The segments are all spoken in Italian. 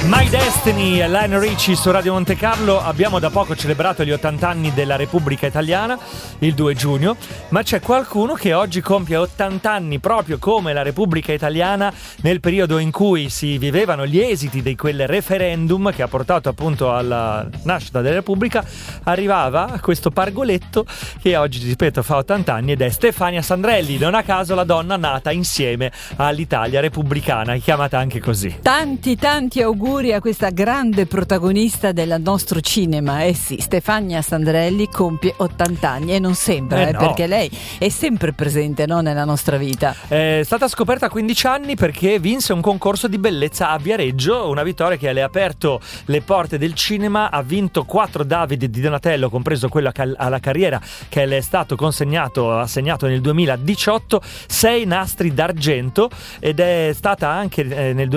My Destiny, Lionel Richie su Radio Monte Carlo. Abbiamo da poco celebrato gli 80 anni della Repubblica Italiana, il 2 giugno, ma c'è qualcuno che oggi compie 80 anni proprio come la Repubblica Italiana, nel periodo in cui si vivevano gli esiti di quel referendum che ha portato appunto alla nascita della Repubblica. Arrivava questo pargoletto che oggi, ripeto, fa 80 anni ed è Stefania Sandrelli, non a caso la donna nata insieme all'Italia repubblicana, chiamata anche così. Tanti auguri a questa grande protagonista del nostro cinema. Eh sì, Stefania Sandrelli compie 80 anni e non sembra, no. Perché lei è sempre presente, no, nella nostra vita. È stata scoperta a 15 anni perché vinse un concorso di bellezza a Viareggio, una vittoria che le ha aperto le porte del cinema. Ha vinto 4 David di Donatello, compreso quello alla carriera che le è stato assegnato nel 2018, 6 nastri d'argento, ed è stata anche nel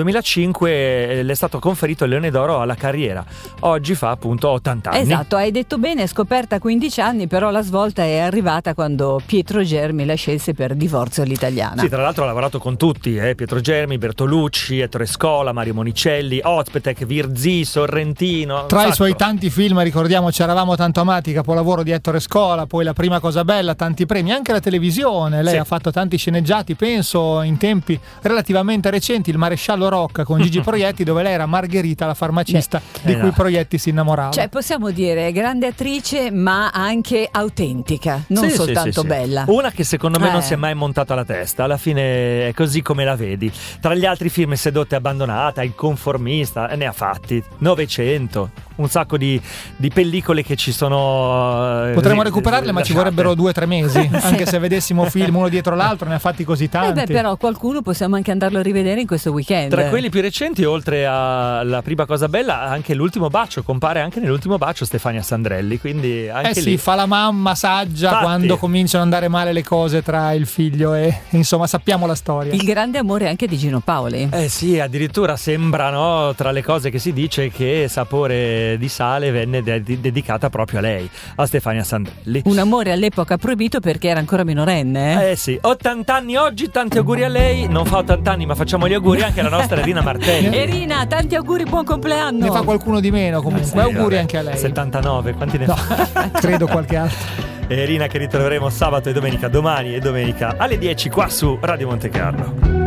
2005 le è stato conferito il Leone d'Oro alla carriera. Oggi fa appunto 80 anni. Esatto, hai detto bene, è scoperta a 15 anni, però la svolta è arrivata quando Pietro Germi la scelse per Divorzio all'italiana. Sì, tra l'altro ha lavorato con tutti, Pietro Germi, Bertolucci, Ettore Scola, Mario Monicelli, Ozpetek, Virzì, Sorrentino. Tra i suoi tanti film ricordiamo Ci eravamo tanto amati, capolavoro di Ettore Scola, poi La prima cosa bella, tanti premi, anche la televisione. Lei ha fatto tanti sceneggiati, penso in tempi relativamente recenti, Il maresciallo Rocca con Gigi Proietti, dove lei era Margherita, la farmacista di cui Proietti si innamorava. Cioè possiamo dire grande attrice ma anche autentica, non soltanto bella. Una che secondo me non si è mai montata la testa, alla fine è così come la vedi. Tra gli altri film, Sedotta e abbandonata, Il conformista, ne ha fatti 900, un sacco di pellicole che ci sono. Potremmo recuperarle, ma ci vorrebbero 2 o 3 mesi, anche se vedessimo film uno dietro l'altro, ne ha fatti così tanti. Però qualcuno possiamo anche andarlo a rivedere in questo weekend. Tra quelli più recenti, oltre alla prima cosa bella, anche L'ultimo bacio, compare anche nell'Ultimo bacio Stefania Sandrelli, quindi anche lì fa la mamma saggia quando cominciano ad andare male le cose tra il figlio e insomma sappiamo la storia. Il grande amore anche di Gino Paoli. Sì, addirittura sembra, no, tra le cose che si dice, che Sapore di sale venne dedicata proprio a lei, a Stefania Sandrelli. Un amore all'epoca proibito perché era ancora minorenne. Sì, 80 anni oggi, tanti auguri a lei. Non fa 80 anni, ma facciamo gli auguri anche alla nostra Rina Martelli. Rina, tanti auguri, buon compleanno. Ne fa qualcuno di meno comunque, auguri anche a lei. 79, quanti ne fa? Credo qualche altro. Rina che ritroveremo sabato e domenica, domani e domenica alle 10 qua su Radio Monte Carlo.